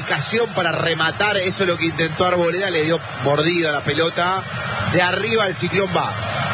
ubicación para rematar, eso es lo que intentó Arboleda, le dio mordida a la pelota, de arriba el Ciclón va.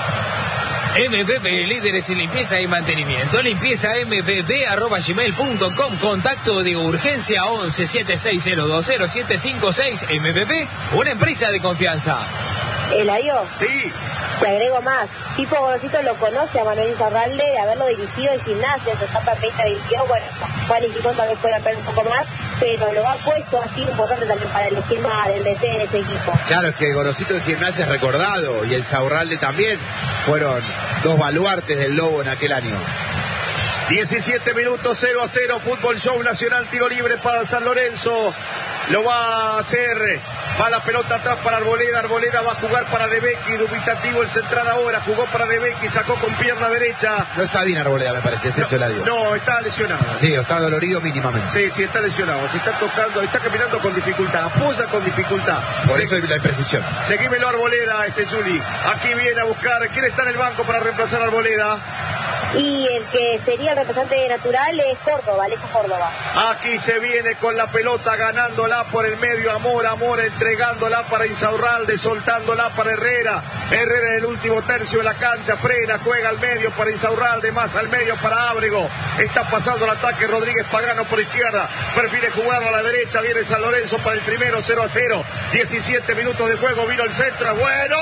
MPP, líderes en limpieza y mantenimiento. Limpieza mpp@gmail.com. Contacto de urgencia 11 7602 0756. MPP, una empresa de confianza. Eladio. Sí. Te agrego más. Tipo Gorosito lo conoce a Manuel Izarralde de haberlo dirigido en Gimnasia en su etapa 2022. Bueno, Juan y Chicón tal vez pueda perder un poco más, pero lo ha puesto así importante también para el esquema del DT de ese equipo. Claro, es que Gorosito de Gimnasia es recordado y el Saurralde también. Fueron dos baluartes del Lobo en aquel año. 17 minutos, 0-0, Fútbol Show Nacional, tiro libre para San Lorenzo. Lo va a hacer, va la pelota atrás para Arboleda, Arboleda va a jugar para De Becchi, dubitativo el central ahora, jugó para De Becchi, sacó con pierna derecha. No está bien Arboleda, me parece, es eso, Eladio. No, está lesionado. Sí, está dolorido mínimamente. Sí, está lesionado, se está tocando, está caminando con dificultad, apoya con dificultad. Por eso la imprecisión. Seguímelo Arboleda, Zuli. Aquí viene a buscar, ¿quién está en el banco para reemplazar a Arboleda? Y el que sería el representante natural es Córdoba, Alejo Córdoba. Aquí se viene con la pelota, ganándola por el medio, Amor entregándola para Insaurralde, soltándola para Herrera. Herrera en el último tercio de la cancha, frena, juega al medio para Insaurralde, más al medio para Ábrego. Está pasando el ataque Rodríguez Pagano por izquierda, prefiere jugarlo a la derecha, viene San Lorenzo para el primero, 0-0. 17 minutos de juego, vino el centro, bueno,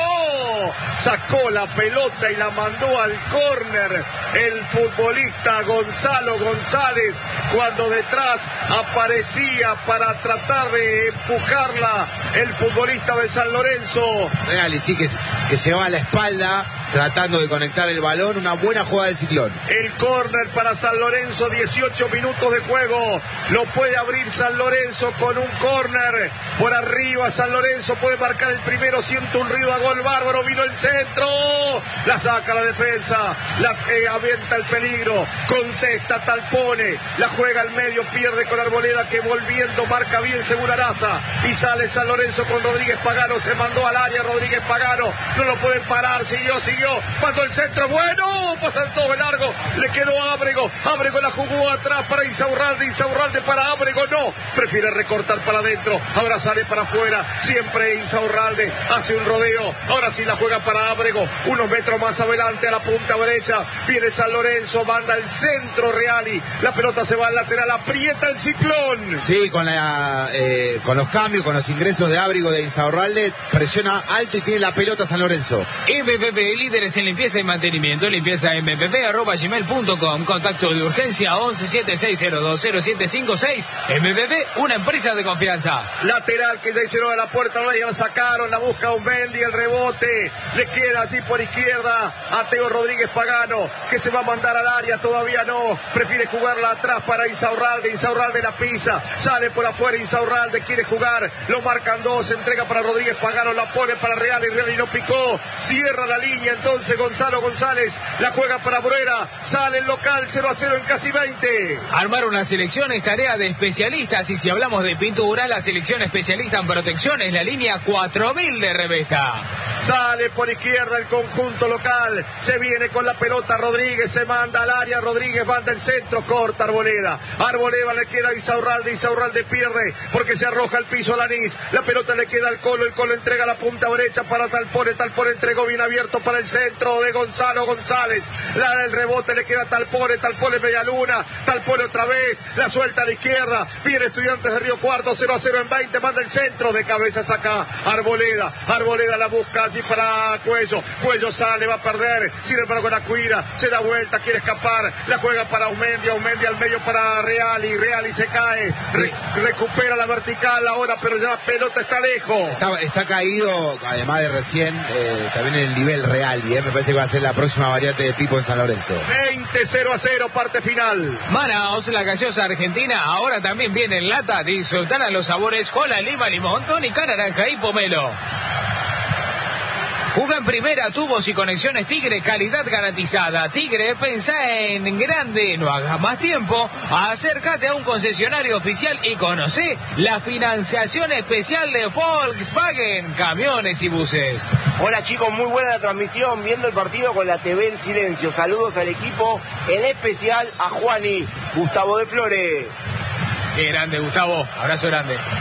sacó la pelota y la mandó al córner el futbolista Gonzalo González, cuando detrás aparecía para tratar de empujarla el futbolista de San Lorenzo. Real, y sí que lleva a la espalda tratando de conectar el balón, una buena jugada del Ciclón. El córner para San Lorenzo, 18 minutos de juego, lo puede abrir San Lorenzo con un córner por arriba. San Lorenzo puede marcar el primero, siente un ruido a gol bárbaro, vino el centro, la saca la defensa, la avienta el peligro, contesta, talpone, la juega al medio, pierde con Arboleda, que volviendo marca bien Seguraraza, y sale San Lorenzo con Rodríguez Pagano, se mandó al área Rodríguez Pagano, no lo pueden parar, siguió, mandó el centro, bueno, pasa todo de largo, le quedó Ábrego la jugó atrás para Insaurralde para Ábrego, no, prefiere recortar para adentro, ahora sale para afuera, siempre Insaurralde hace un rodeo, ahora sí la juega para Ábrego, unos metros más adelante a la punta derecha, viene San Lorenzo, manda el centro Reali, la pelota se va al lateral, aprieta el Ciclón. Sí, con los cambios, con los ingresos de Ábrego de Insaurralde, presiona alto y tiene la pelota San Lorenzo. MPP, líderes en limpieza y mantenimiento. Limpieza mpp@gmail.com. Contacto de urgencia 11 7602 0756. MPP, una empresa de confianza. Lateral que ya hicieron a la puerta, ya la sacaron, la busca Unbendi, el rebote, le queda así por izquierda a Teo Rodríguez Pagano, que se va a mandar al área, todavía no, prefiere jugarla atrás para Insaurralde la pisa, sale por afuera Insaurralde, quiere jugar, lo marcan dos, entrega para Rodríguez Pagano, la pone para Real y no picó, cierra la línea entonces Gonzalo González, la juega para Bruera, sale el local 0-0 en casi 20. Armar una selección es tarea de especialistas, y si hablamos de pintura, la selección especialista en protección es la línea 4000 de Revesta. Sale por izquierda el conjunto local, se viene con la pelota Rodríguez, se manda al área, Rodríguez manda el centro, corta Arboleda le queda a Insaurralde pierde porque se arroja al piso Lanís, la pelota le queda al Colo, el Colo entrega la punta derecha para Talpone entregó bien abierto para el centro de Gonzalo González, el rebote le queda a Talpone media luna, Talpone otra vez, la suelta a la izquierda, viene Estudiantes de Río Cuarto, 0-0 en 20, manda el centro, de cabeza saca Arboleda la busca así para Cuello sale, va a perder, sirve para con Acuira, se da vuelta, quiere escapar, la juega para Aumendi al medio para Reali se cae, sí. Recupera la vertical ahora, pero ya la pelota está lejos. Está caído, además de recién, también en el nivel Reali, me parece que va a ser la próxima variante de Pipo en San Lorenzo. 20-0-0, parte final. Manaos, la gaseosa argentina, ahora también viene en lata, disfrutar a los sabores cola, lima, limón, tónica, naranja y pomelo. Juega en primera, tubos y conexiones Tigre, calidad garantizada. Tigre, pensá en grande, no hagas más tiempo. Acércate a un concesionario oficial y conocé la financiación especial de Volkswagen, camiones y buses. Hola chicos, muy buena la transmisión, viendo el partido con la TV en silencio. Saludos al equipo, en especial a Juani, Gustavo de Flores. Qué grande, Gustavo, abrazo grande.